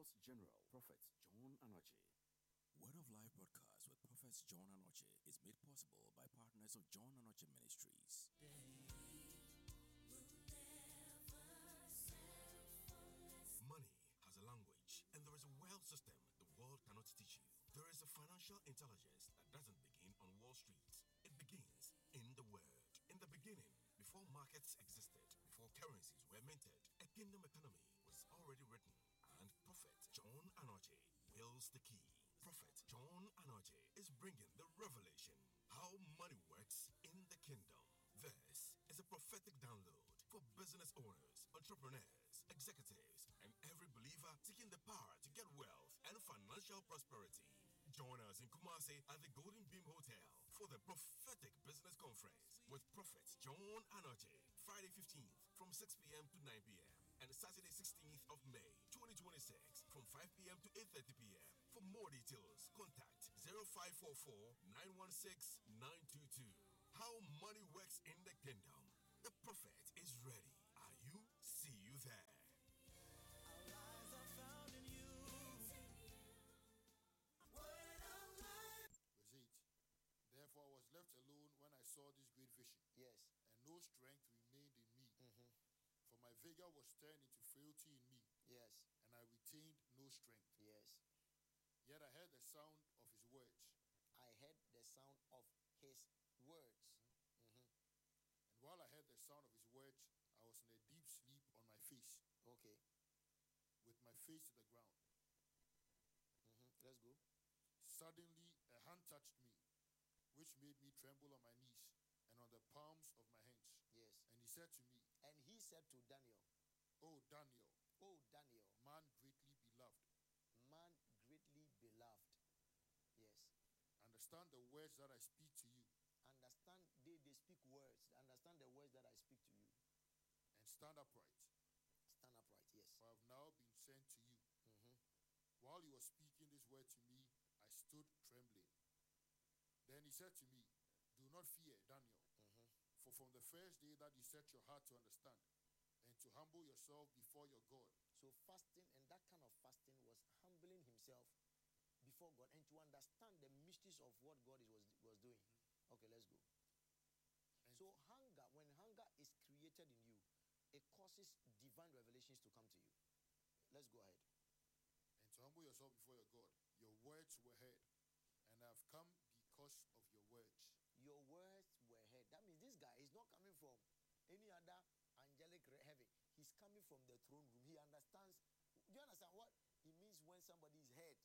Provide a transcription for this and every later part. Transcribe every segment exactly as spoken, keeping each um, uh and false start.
Boss General, Prophet John Anoche. Word of Life broadcast with Prophet John Anoche is made possible by partners of John Anoche Ministries. Money has a language, and there is a wealth system the world cannot teach you. There is a financial intelligence that doesn't begin on Wall Street. It begins in the Word. In the beginning, before markets existed, before currencies were minted, a kingdom economy was already written, and Prophet John Anoche wields the key. Prophet John Anoche is bringing the revelation how money works in the kingdom. This is a prophetic download for business owners, entrepreneurs, executives, and every believer seeking the power to get wealth and financial prosperity. Join us in Kumasi at the Golden Beam Hotel for the Prophetic Business Conference with Prophet John Anoche, Friday fifteenth from six p.m. to nine p.m. and Saturday sixteenth of May twenty twenty-six from five p.m. to eight thirty p.m. For more details, contact zero five four four, nine one six, nine two two. How money works in the kingdom. The prophet is ready. Are you? See you there. Our lives are found in you. Verse eight. Therefore I was left alone when I saw this great vision. Yes. And no strength remained in me. Mm-hmm. For my vigor was turned into frailty in me. Yes. And I retained no strength. Yes. Yet I heard the sound of his words. I heard the sound of his words. Mm-hmm. And while I heard the sound of his words, I was in a deep sleep on my face. Okay. With my face to the ground. Mm-hmm. Let's go. Suddenly a hand touched me, which made me tremble on my knees and on the palms of my hands. Yes. And he said to me, And he said to Daniel, O Daniel, O Daniel, man greatly beloved, man greatly beloved. Yes. understand the words that I speak to you, Understand, they, they speak words. Understand the words that I speak to you. and stand upright, Stand upright, yes. for I have now been sent to you. Mm-hmm. While he was speaking this word to me, I stood trembling. Then he said to me, Do not fear, Daniel, Mm-hmm. for from the first day that you set your heart to understand and to humble yourself before your God. So fasting, and that kind of fasting was humbling himself before God and to understand the mysteries of what God is, was, was doing. Mm-hmm. Okay, let's go. And so hunger, when hunger is created in you, it causes divine revelations to come to you. Let's go ahead. and to humble yourself before your God. Your words were heard, and I have come because of your words. Your words were heard. That means this guy is not coming from any other angelic heaven. He's coming from the throne room. He understands. Do you understand what it means when somebody is heard?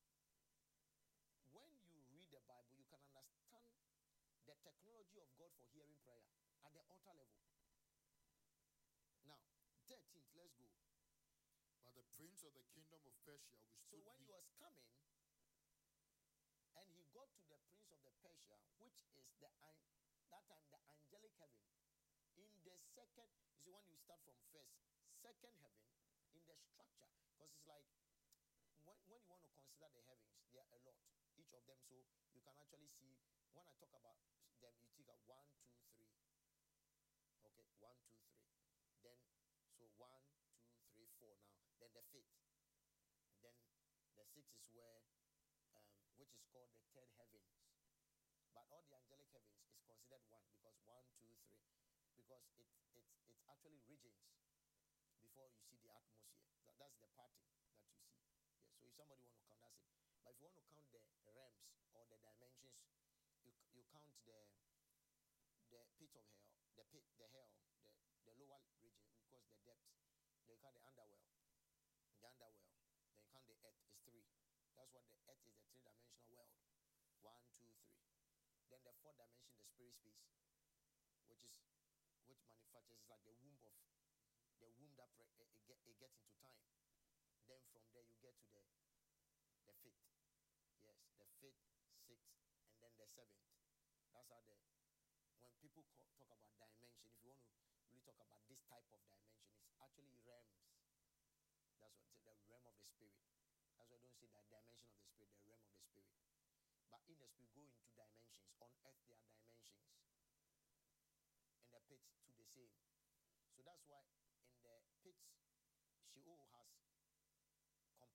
When you read the Bible, you can understand the technology of God for hearing prayer at the altar level. Now, thirteenth, let's go. But the prince of the kingdom of Persia withstood So when me. he was coming, and he got to the prince of the Persia, which is the an- that time the angelic heaven, in the second, you see when you start from first, second heaven, in the structure, because it's like when, when you want to consider the heavens, there are a lot, each of them. So you can actually see when I talk about them, you take a one, two, three. Okay, one, two, three. Then so one, two, three, four. Now then the fifth. Then the sixth is where, um, which is called the third heavens. But all the angelic heavens is considered one because one, two, three, because it it's it's actually regions before you see the atmosphere. That, that's the parting that you see. Yeah. So if somebody want to count, that's it. But if you want to count the realms or the dimensions, you you count the the pit of hell, the pit, the hell, the the lower region, because the depths. Then you count the underworld, the underworld. Then you count the earth. It's three. That's what the earth is, the three-dimensional world. One, two, three. Then the fourth dimension, the spirit space, which is which manufactures is like the womb of the womb that pre- it, it, get, it gets into time. Then from there you get to the the fifth. Yes, the fifth, sixth, and then the seventh. That's how the when people call, talk about dimension, if you want to really talk about this type of dimension, it's actually realms. That's what the realm of the spirit. That's why I don't say that dimension of the spirit, the realm of the spirit. But in the spirit, go into dimensions. On earth, there are dimensions. In the pits, to the same. So that's why in the pits, Sheol has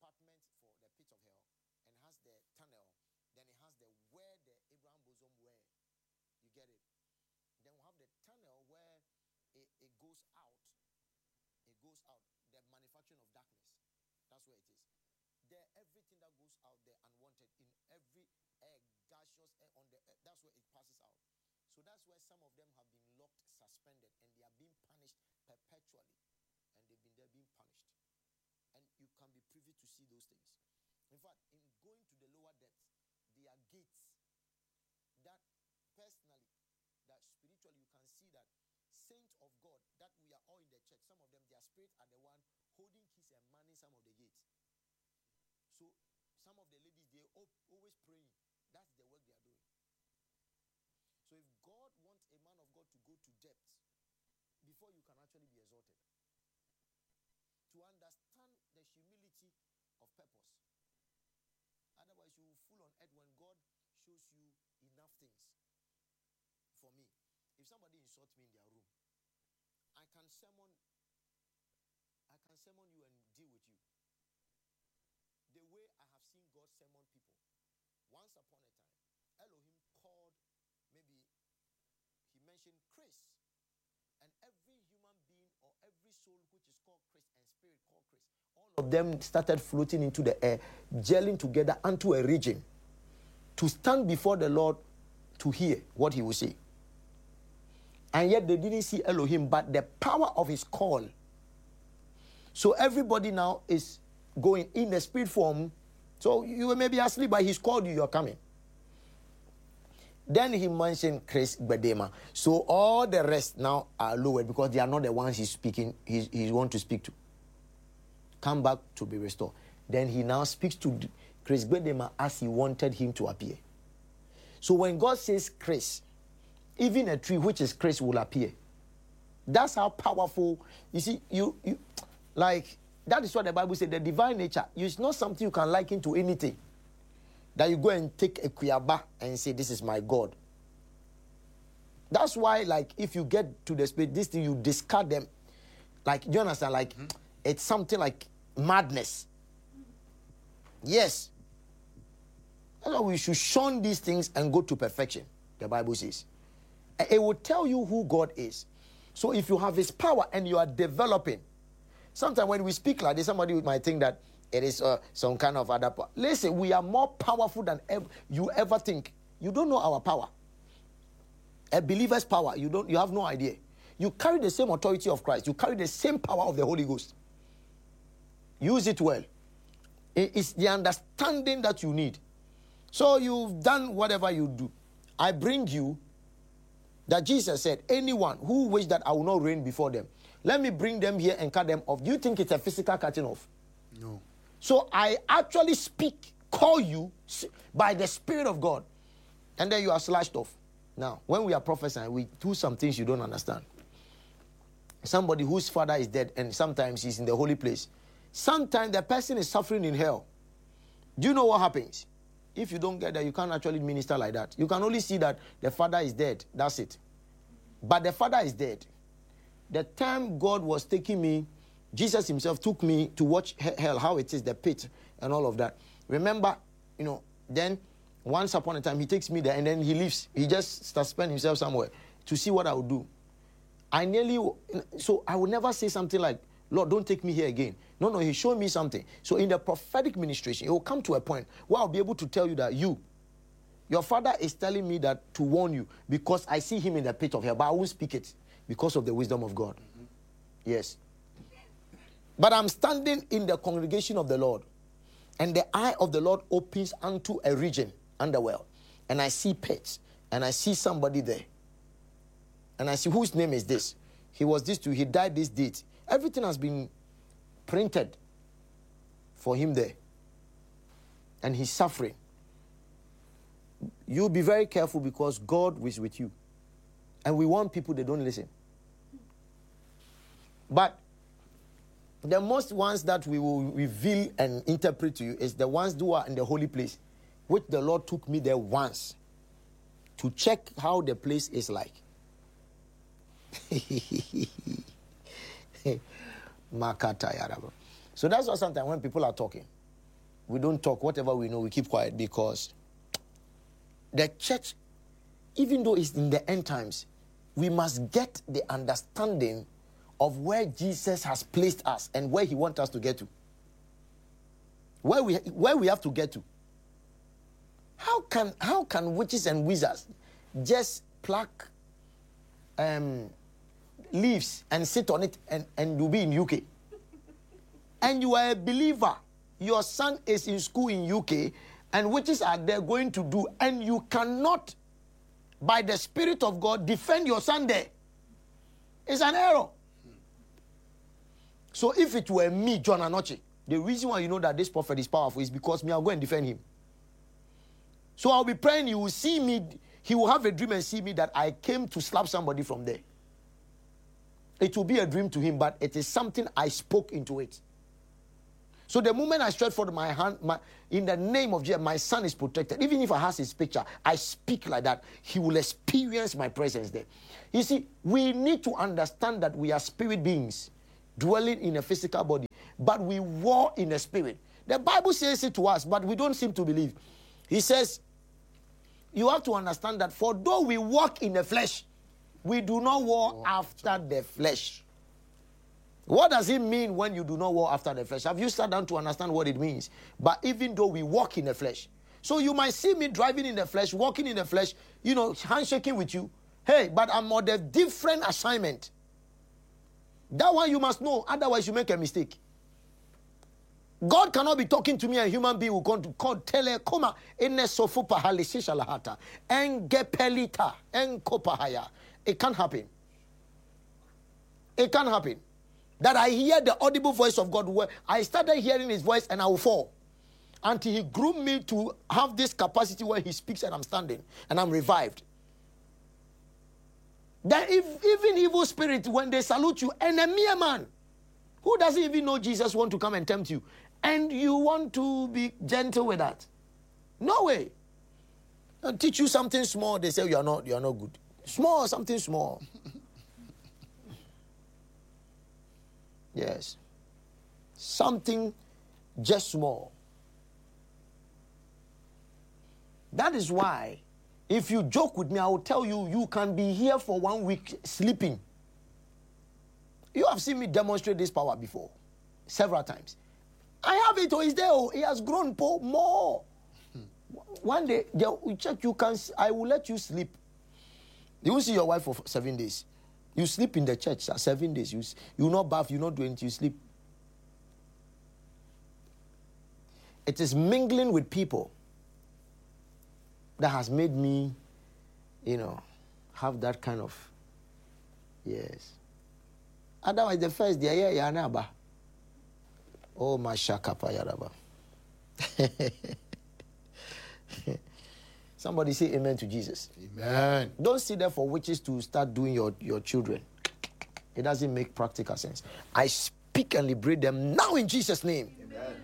compartment for the pit of hell, and has the tunnel. Then it has the where the Abraham bosom were. You get it? Then we have the tunnel where it, it goes out. It goes out. The manufacturing of darkness. That's where it is. There, everything that goes out there unwanted in every air, gaseous air on the air, that's where it passes out. So that's where some of them have been locked, suspended, and they are being punished perpetually. And they've been there being punished. And you can be privy to see those things. In fact, in going to the lower depths, there are gates that personally, that spiritually you can see that saints of God, that we are all in the church, some of them, their spirits are the one holding keys and manning some of the gates. So some of the ladies, they're always praying. That's the work they are doing. So if God wants a man of God to go to depths, before you can actually be exalted, to understand the humility of purpose. Otherwise, you will fool on earth when God shows you enough things. For me, if somebody insults me in their room, I can summon, I can summon you and deal with you. The way I have seen God summon people. Once upon a time, Elohim called, maybe he mentioned Chris. And every human being or every soul which is called Chris and spirit called Chris, all of them started floating into the air, gelling together unto a region to stand before the Lord to hear what he will say. And yet they didn't see Elohim, but the power of his call. So everybody now is going in the spirit form. So you may be asleep, but he's called you, you're coming. Then he mentioned Chris Bedema. So all the rest now are lowered because they are not the ones he's speaking, he, he want to speak to. Come back to be restored. Then he now speaks to Chris Bedema as he wanted him to appear. So when God says Chris, even a tree which is Chris will appear. That's how powerful. You see, you, you like, that is what the Bible said. The divine nature is not something you can liken to anything. That you go and take a kuyaba and say, this is my God. That's why, like, if you get to the spirit, this thing, you discard them. Like, you understand? Like, mm-hmm. It's something like madness. Yes. That's why we should shun these things and go to perfection, the Bible says. It will tell you who God is. So if you have his power and you are developing, sometimes when we speak like this, somebody might think that it is uh, some kind of other power. Listen, we are more powerful than ever, you ever think. You don't know our power. A believer's power, you don't. You have no idea. You carry the same authority of Christ. You carry the same power of the Holy Ghost. Use it well. It's the understanding that you need. So you've done whatever you do. I bring you that Jesus said, anyone who wishes that I will not reign before them, let me bring them here and cut them off. Do you think it's a physical cutting off? No. So I actually speak, call you by the Spirit of God, and then you are slashed off. Now, when we are prophesying, we do some things you don't understand. Somebody whose father is dead, and sometimes he's in the holy place. Sometimes the person is suffering in hell. Do you know what happens? If you don't get that, you can't actually minister like that. You can only see that the father is dead. That's it. But the father is dead. The time God was taking me, Jesus himself took me to watch hell, how it is, the pit, and all of that. Remember, you know, then once upon a time, he takes me there, and then he leaves. He just suspends himself somewhere to see what I would do. I nearly, so I would never say something like, Lord, don't take me here again. No, no, he showed me something. So in the prophetic ministration, it will come to a point where I'll be able to tell you that you, your father is telling me that to warn you because I see him in the pit of hell, but I won't speak it because of the wisdom of God. Mm-hmm. Yes. But I'm standing in the congregation of the Lord, and the eye of the Lord opens unto a region, underworld, and I see pits, and I see somebody there. And I see, whose name is this? He was this too. He died this date. Everything has been printed for him there. And he's suffering. You'll be very careful because God is with you. And we want people that don't listen. But the most ones that we will reveal and interpret to you is the ones who are in the holy place, which the Lord took me there once to check how the place is like. So that's why sometimes when people are talking, we don't talk. Whatever we know, we keep quiet, because the church, even though it's in the end times, we must get the understanding of where Jesus has placed us and where he wants us to get to. Where we, where we have to get to. How can, how can witches and wizards just pluck um, leaves and sit on it and, and you'll be in U K? And you are a believer. Your son is in school in U K and witches are there going to do, and you cannot, by the Spirit of God, defend your son there. It's an error. So if it were me, John Anoche, the reason why you know that this prophet is powerful is because me, I'll go and defend him. So I'll be praying, you will see me, he will have a dream and see me that I came to slap somebody from there. It will be a dream to him, but it is something I spoke into it. So the moment I stretch forth my hand, my, in the name of Jesus, my son is protected. Even if I have his picture, I speak like that. He will experience my presence there. You see, we need to understand that we are spirit beings dwelling in a physical body, but we war in the spirit. The Bible says it to us, but we don't seem to believe. He says, you have to understand that for though we walk in the flesh, we do not war after the flesh. What does it mean when you do not war after the flesh? Have you sat down to understand what it means? But even though we walk in the flesh, so you might see me driving in the flesh, walking in the flesh, you know, handshaking with you. Hey, but I'm on a different assignment. That one you must know, otherwise you make a mistake. God cannot be talking to me, a human being will come to call telekoma ene sofupa halisisha lahata engepelita enkopahaya. It can't happen. It can't happen. That I hear the audible voice of God. Where I started hearing his voice and I will fall. Until he groomed me to have this capacity where he speaks and I'm standing and I'm revived. That if even evil spirits, when they salute you, and a mere man who doesn't even know Jesus want to come and tempt you, and you want to be gentle with that. No way. I'll teach you something small, they say you are not, you are not good. Small, something small. Yes. Something just small. That is why, if you joke with me, I will tell you, you can be here for one week sleeping. You have seen me demonstrate this power before, several times. I have it, or it's there, oh, it has grown more. One day, you check, you can, I will let you sleep. You will see your wife for seven days. You sleep in the church for seven days. You, you not bath, you not do anything, you sleep. It is mingling with people that has made me, you know, have that kind of, yes. Otherwise, the first day, yeah, yeah, naba. Oh, my shakapa yaraba. Somebody say amen to Jesus. Amen. Don't sit there for witches to start doing your, your children. It doesn't make practical sense. I speak and liberate them now in Jesus' name. Amen.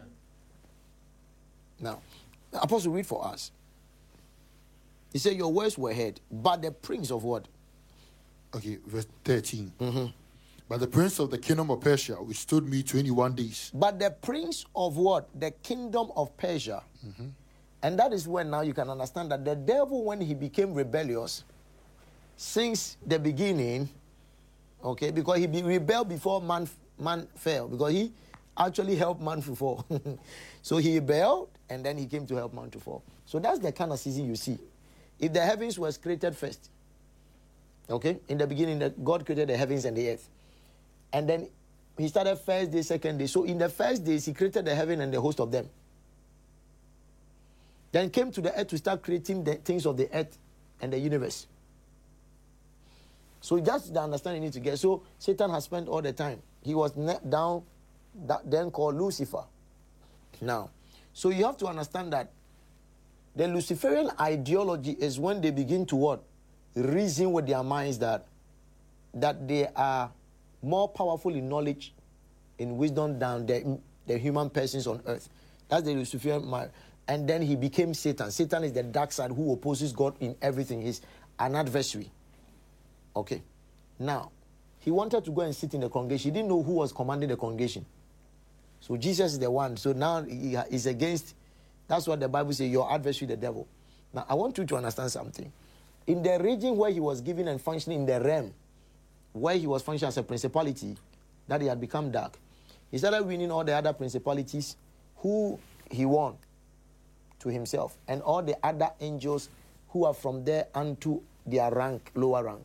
Now, the apostle read for us. He said, your words were heard, but the prince of what? Okay, verse thirteen. Mm-hmm. But the prince of the kingdom of Persia withstood me twenty-one days. But the prince of what? The kingdom of Persia. Mm-hmm. And that is when now you can understand that the devil, when he became rebellious, since the beginning, okay, because he be rebelled before man, man fell, because he actually helped man to fall. So he rebelled, and then he came to help man to fall. So that's the kind of season you see. If the heavens was created first, okay, in the beginning, the, God created the heavens and the earth. And then he started first day, second day. So in the first days, he created the heaven and the host of them. Then came to the earth to start creating the things of the earth and the universe. So just the understanding you need to get. So Satan has spent all the time. He was down, that then called Lucifer. Now, so you have to understand that the Luciferian ideology is when they begin to what? Reason with their minds that, that they are more powerful in knowledge, in wisdom than the, the human persons on earth. That's the Luciferian mind. And then he became Satan. Satan is the dark side who opposes God in everything. He's an adversary. Okay. Now, he wanted to go and sit in the congregation. He didn't know who was commanding the congregation. So Jesus is the one. So now he is against, that's what the Bible says, your adversary, the devil. Now, I want you to understand something. In the region where he was given and functioning in the realm, where he was functioning as a principality, that he had become dark, he started winning all the other principalities who he won to himself, and all the other angels who are from there unto their rank, lower rank.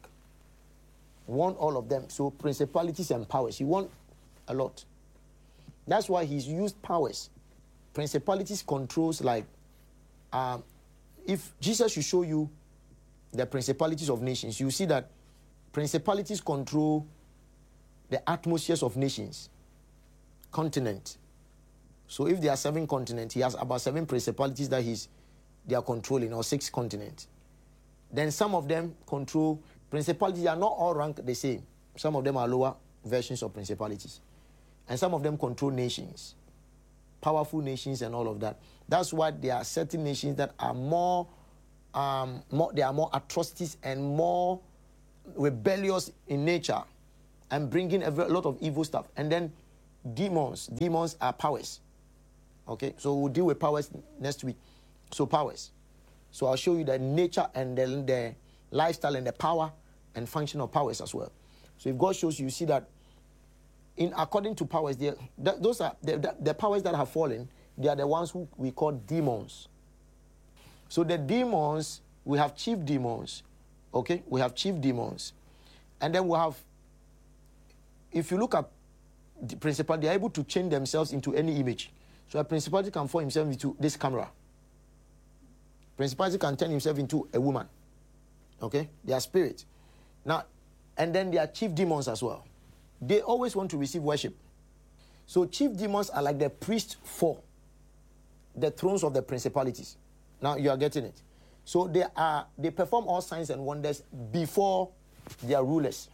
Won all of them. So principalities and powers, he won a lot. That's why he's used powers. Principalities controls, like, um, if Jesus should show you the principalities of nations, you see that principalities control the atmospheres of nations, continent. So if there are seven continents, he has about seven principalities that he's they are controlling, or six continents. Then some of them control principalities. Are not all ranked the same. Some of them are lower versions of principalities, and some of them control nations, powerful nations, and all of that. That's why there are certain nations that are more, um, more they are more atrocities and more rebellious in nature, and bringing a lot of evil stuff. And then demons, demons are powers. Okay, so we'll deal with powers next week. So powers. So I'll show you the nature and the, the lifestyle and the power and function of powers as well. So if God shows you, you see that in according to powers, they, th- those are the, the, the powers that have fallen. They are the ones who we call demons. So the demons, we have chief demons. Okay, we have chief demons, and then we have. If you look at the principal, they are able to change themselves into any image. So a principality can form himself into this camera. Principality can turn himself into a woman. Okay? They are spirit. Now, and then they are chief demons as well. They always want to receive worship. So chief demons are like the priests for the thrones of the principalities. Now you are getting it. So they are they perform all signs and wonders before their rulers.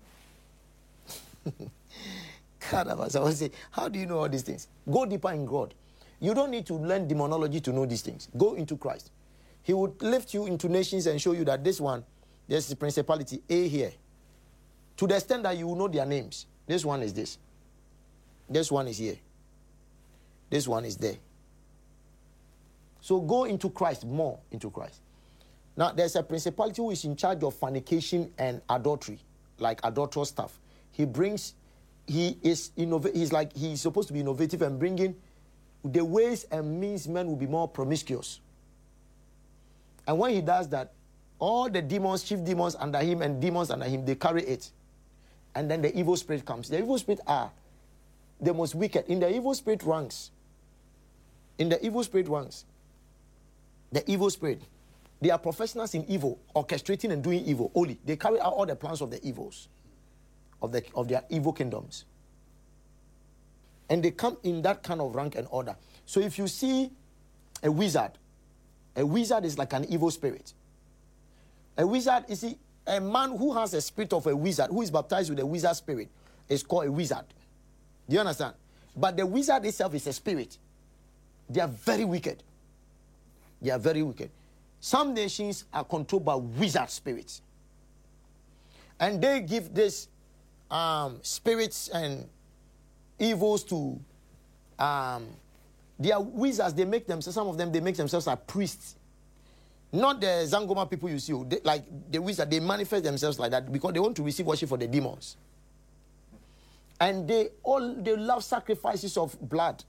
God, I was saying, how do you know all these things? Go deeper in God. You don't need to learn demonology to know these things. Go into Christ. He would lift you into nations and show you that this one, there's the principality A here. To the extent that you will know their names. This one is this. This one is here. This one is there. So go into Christ, more into Christ. Now, there's a principality who is in charge of fornication and adultery, like adulterous stuff. He brings, he is innovative, he's like, he's supposed to be innovative and bringing the ways and means men will be more promiscuous. And when he does that, all the demons, chief demons under him and demons under him, they carry it. And then the evil spirit comes. The evil spirit are the most wicked. In the evil spirit ranks, in the evil spirit ranks, the evil spirit, they are professionals in evil, orchestrating and doing evil only. They carry out all the plans of the evils, of, the, of their evil kingdoms. And they come in that kind of rank and order. So if you see a wizard, a wizard is like an evil spirit. A wizard, you see, a man who has a spirit of a wizard, who is baptized with a wizard spirit, is called a wizard. Do you understand? But the wizard itself is a spirit. They are very wicked. They are very wicked. Some nations are controlled by wizard spirits. And they give this um, spirits and evils to um, their wizards. They make themselves, some of them, they make themselves as priests. Not the Zangoma people you see, they, like the wizard, they manifest themselves like that because they want to receive worship for the demons. And they all, they love sacrifices of blood.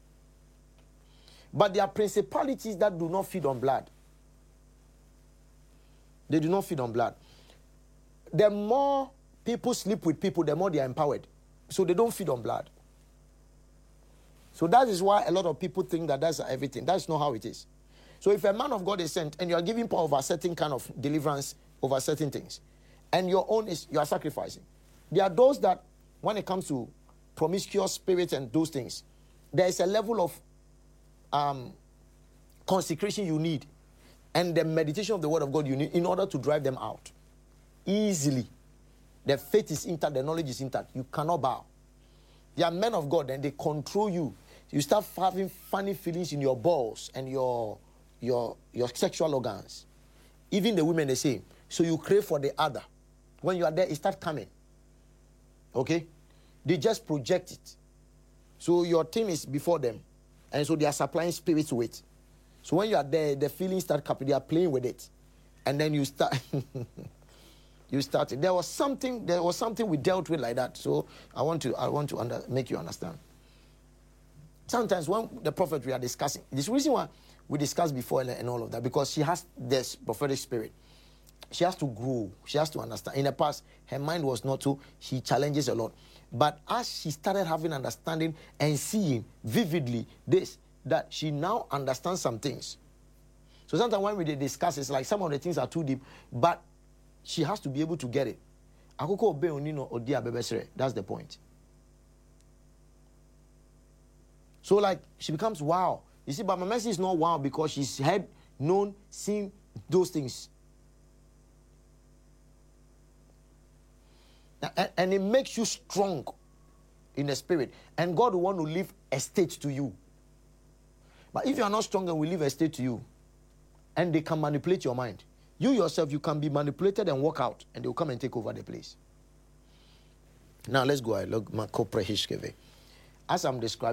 But there are principalities that do not feed on blood. They do not feed on blood. The more people sleep with people, the more they are empowered. So they don't feed on blood. So that is why a lot of people think that that's everything. That's not how it is. So if a man of God is sent and you are giving power over a certain kind of deliverance over certain things, and your own is you are sacrificing. There are those that, when it comes to promiscuous spirits and those things, there is a level of um, consecration you need, and the meditation of the word of God you need in order to drive them out easily. The faith is intact, the knowledge is intact. You cannot bow. They are men of God and they control you. You start having funny feelings in your balls and your your your sexual organs. Even the women the same. So you crave for the other. When you are there, it starts coming. Okay? They just project it. So your team is before them. And so they are supplying spirits with it. So when you are there, the feelings start coming, they are playing with it. And then you start you started. There was something, there was something we dealt with like that. So I want to I want to under, make you understand. Sometimes when the prophet we are discussing, this reason why we discussed before and, and all of that, because she has this prophetic spirit. She has to grow. She has to understand. In the past, her mind was not so, she challenges a lot. But as she started having understanding and seeing vividly this, that she now understands some things. So sometimes when we discuss, it's like some of the things are too deep, but she has to be able to get it. That's the point. So like, she becomes wow. You see, but my message is not wow because she's had, known, seen those things. And, and it makes you strong in the spirit. And God will want to leave a state to you. But if you are not strong and will leave a state to you, and they can manipulate your mind, you yourself, you can be manipulated and walk out, and they will come and take over the place. Now let's go ahead. Look, As I'm describing,